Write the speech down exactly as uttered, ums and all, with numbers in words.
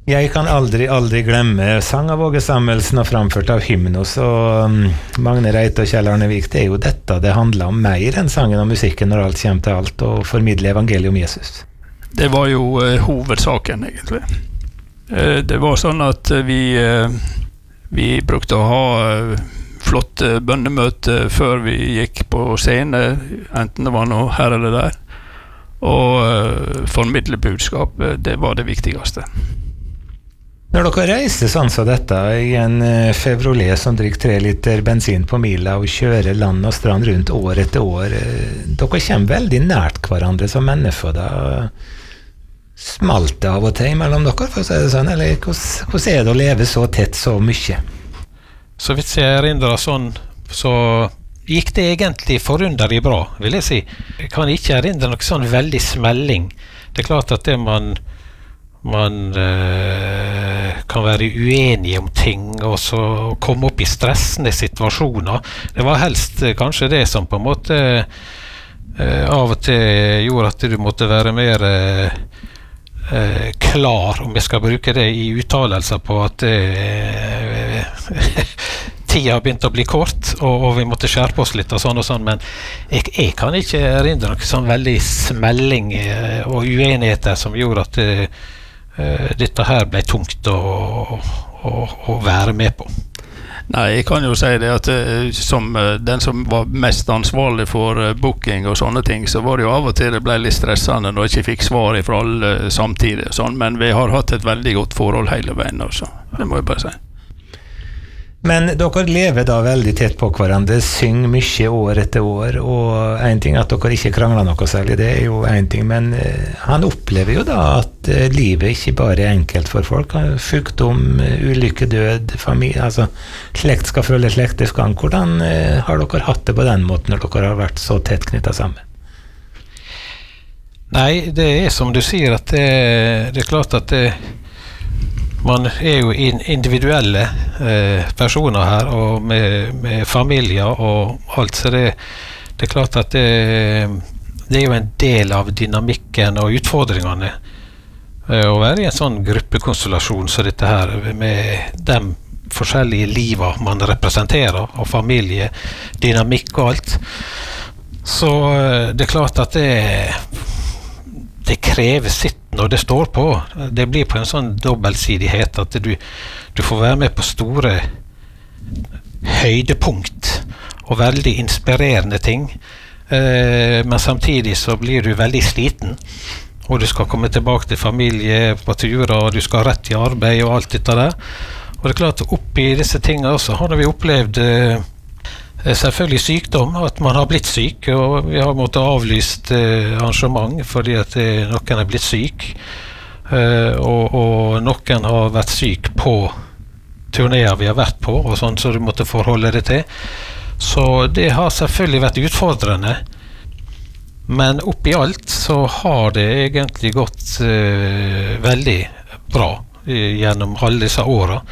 Jeg kan aldri, aldri glemme sang av Åge Samuelsen og framført av Hymnos og um, Magne Reite og Kjell Arnevik. Det er jo dette det handler om mer enn sangen og musikken når alt kommer til alt, og formidle evangeliet om Jesus. Det var jo uh, hovedsaken egentlig. Uh, det var sånn at uh, vi, uh, vi brukte å ha uh, flotte bønnemøte før vi gikk på scene, enten det var noe her eller der. Og uh, formidle budskap, uh, det var det viktigste. Når dere reiser sånn som dette i en Chevrolet som drikker tre liter bensin på mila og kjører land og strand rundt år etter år, dere kommer veldig nært hverandre som mennesker da. Smalt det av og til mellom dere, for å si det sånn, eller hvordan, hvordan er det å leve så tett så mye? Så hvis jeg erindrer sånn, så gikk det egentlig forunderlig bra, vil jeg si. Jeg kan ikke erindre noe sånn veldig smelling. Det er klart at det man man eh, kan være uenige om ting og så komme opp i stressende situasjoner. Det var helst eh, kanskje det som på en måte eh, av og til gjorde at du måtte være mer eh, eh, klar, om jeg skal bruke det i uttalelser på at eh, tida begynte å bli kort, og, og vi måtte skjerpe oss litt og sånn og sånn, men jeg, jeg kan ikke erindre noe sånn veldig smelling eh, og uenigheter som gjorde at eh, Uh, dette her ble tungt å, å, å være med på. Nei, jeg kan jo si det at uh, som uh, den som var mest ansvarlig for uh, booking og sånne ting, så var det jo av og til det ble litt stressende når jeg ikke fikk svar fra alle uh, samtidig, sånn, men vi har hatt et veldig godt forhold hele veien også, det må jeg bare si. Men dere lever da veldig tett på hverandre, synger mye år etter år, og en ting at dere ikke krangler noe særlig, det er jo en ting, men uh, han opplever jo da at uh, livet ikke bare er enkelt for folk. Sykdom, ulykke, død, familie, altså slekt skal følge slekteskap. Hvordan uh, har dere hatt det på den måten når dere har vært så tett knyttet sammen? Nei, det er som du sier, at det, det er klart at det man er jo individuelle eh, personer her, og med, med familier og alt, så det, det er klart at det, det er jo en del av dynamikken og utfordringene eh, å være i en sånn gruppekonstellasjon så dette her, med de forskjellige livet man representerer, og familie, dynamikk og alt. Så eh, det er klart at det det krever sitt når det står på. Det blir på en sånn dobbeltsidighet at du, du får være med på store høydepunkt og veldig inspirerende ting, eh, men samtidig så blir du veldig sliten, og du skal komme tilbake til familie på turer, og du skal rett i arbeid og alt dette der. Og det er klart, oppi disse tingene også har vi opplevd eh, selvfølgelig sykdom, at man har blitt syk, og vi har måttet avlyst eh, arrangement fordi at eh, noen er blitt syk, eh, og, og noen har vært syk på turnéer vi har vært på, og sånn, så du måtte forholde det til. Så det har selvfølgelig vært utfordrende, men oppi alt så har det egentlig gått eh, veldig bra eh, gjennom alle disse årene.